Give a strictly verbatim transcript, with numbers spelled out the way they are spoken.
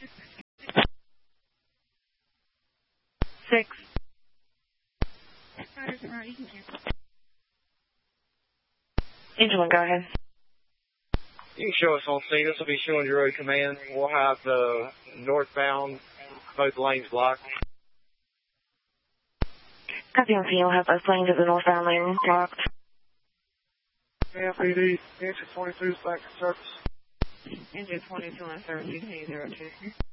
Six. Engine one, go ahead. You can show us on scene. This will be showing your road command. We'll have the northbound, both lanes blocked. Copy on scene. You'll have both lanes of the northbound lane blocked. F E D, engine twenty-two, back to service. Engine twenty-two on thirteen, zero two.